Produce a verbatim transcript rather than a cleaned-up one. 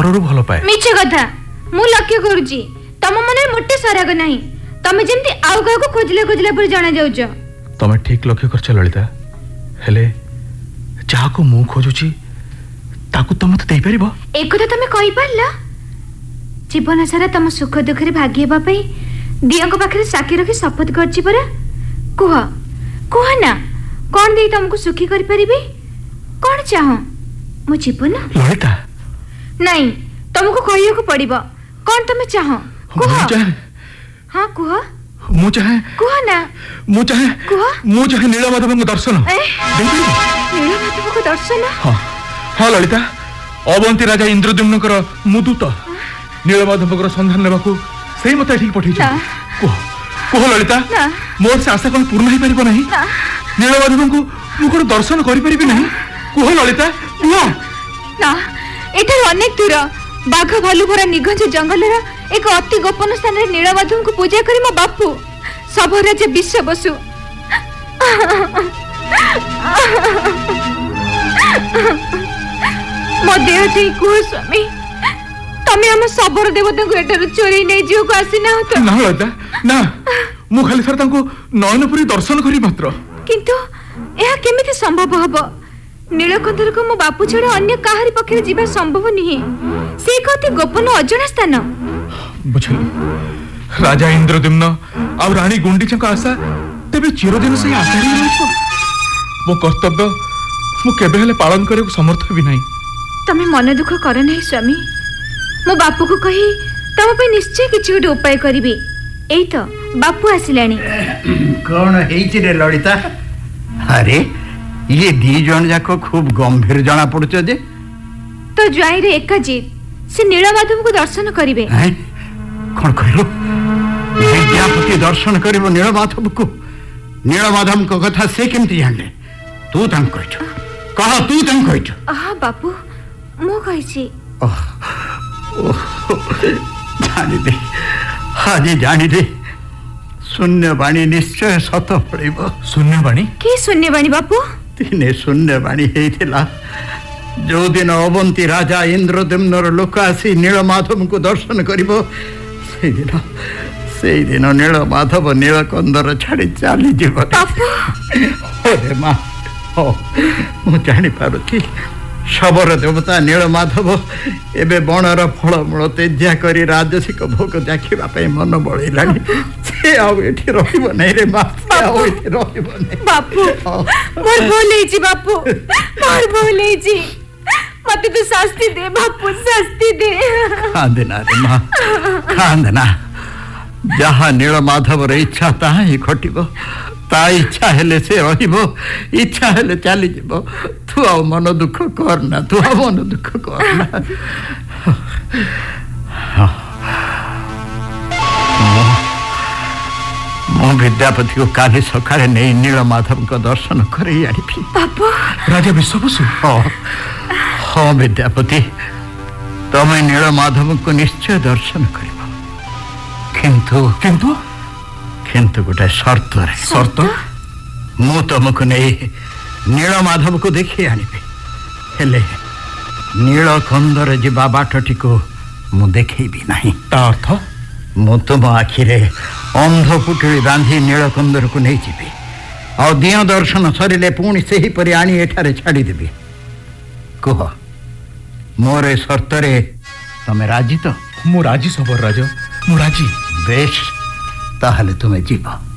अंतररू भल पाए। मिछ कथा मु लक्ष्य करूची तम मन मोटे सराग नहीं तमे जेमती आउ का को खोजले खोजले पर जाना जाउछ। तमे ठीक लक्ष्य करछ ललिता हेले जहा को मु खोजुची ताकू तम मते देई परिबो। एक कथा तमे कहि पारला जीवन सारा तम सुख दुख रे भागीबा पई दिया को पाखरे साकी रखी शपथ करछि परा। कुह कुह ना कौन दे तुमको सुखी कर परिबे कौन चाहो मो जीवन। ललिता नहीं तुमको कहियो को पड़िबो कौन तुम चाहो कुह। हां कुह मु चाहे कुह ना मु चाहे कुह मु चाहे नीलमाधव को दर्शन। नीलमाधव को दर्शन। हां हां ललिता अवंती राजा इंद्रद्युम्न कर मुदूत नीलमाधव को संधान लेबाकू सेही मते ठीक पठै छ। कुह कुह ललिता मोर से आशा कोन पूर्ण ही परिबो नहीं। नीलमाधव को मु को दर्शन करि परिबि नहीं। कुह ललिता कुह ना एठार अनेक दूर बाघ भालू भरा निघंज जंगल एक अति गोपन स्थान रे नीलमाधव को पूजा करी मो बापू सब राजा विश्व बसु मो देह थी कुह स्वामी तमे हम सबर देवता को एठार चोरी नै जियो को आसी ना तो ना ललिता ना मु खाली सर तांको नयनपुरी दर्शन करी मात्र। किंतु एहा केमिति संभव हबो नीलकंठर को मो बापू छडा अन्य काहरी पखे जीवा संभव नहीं से कति गोपन अजଣା स्थान। बुझली राजा इंद्रद्युम्न आ रानी गुंडीचा को आशा तेबे चिरदिन से आशा रे रहइछो। मो कर्तव्य मु केबे हेले पालन करे को समर्थ भी नहीं। तमे मन दुख कर नहीं स्वामी मो बापू को कही तम पे निश्चय किछ गोटे उपाय करिबे। एई तो बापू आसिलानी। कौन हेइछि रे ललिता। अरे ये दी जन जाको खूब गंभीर जाना पड़छ जे। तो ज्वाई रे एकाजीत से नीलमाधव को दर्शन करिवे। कौन कहलो विद्यापति दर्शन करिवो नीलमाधव को। नीलमाधव को कथा से केमती जानले तू तम कहछ कह तू तम कहछ। हां बापू मो कहिछि। जानी दे हाजी जानी दे शून्यवाणी निश्चय सत पड़िबो। शून्यवाणी के शून्यवाणी बापू। दिने शून्यवाणी हेइथिला जो दिन अवंती राजा इंद्रद्युम्नर लोक आसी नीलमाधव को दर्शन करिबो से दिन से दिन नीलमाधव नीलकंदर छाड़ी चली जीव। अरे मां हो मु जानि पारुथि शबर देवता नीलमाधव एबे बनर फलमूल तेजा करी राजसिक भोग देखिबा पे मन बळैलानी से आउ एठी रहिबो नै रे मां आउ एठी रहिबो नै। बापू मोर भूल हेछि बापू मोर भूल हेछि मते तो शास्ति दे बापू शास्ति दे। कांदना रे मां कांदना जहाँ नीलमाधव रे इच्छा ता ही घटिबो ता इच्छा हेले से रहिबो इच्छा हेले चली जीवो। तू आ मन दुख करना तू आ मन दुख करना। मो विद्यापति को काली सकाळे नै नीलमाधव को दर्शन करी आनिबी। बापू राजा विश्वबसु। हां हां विद्यापति तमे नीलमाधव को निश्चय दर्शन करिबो। किंतु किंतु किंतु गोटे शर्त रे। शर्त मु तुमको नहीं नीलमाधव को देखी आनिबे हेले नीलकंदर जीवा बाटटी को मु देखैबी नहीं। ता अर्थ मु तुम आखिरे अंध पुटुली बांधी नीलकंदर को नहीं जीवी और दिया दर्शन सरिले पुणी से ही परि आनी एठारे छाड़ी देबी। कह मोर शर्त रे तमे राजी तो। मु राजी सबर राजा मु राजी। बेश ताहले तुम्हें जीव।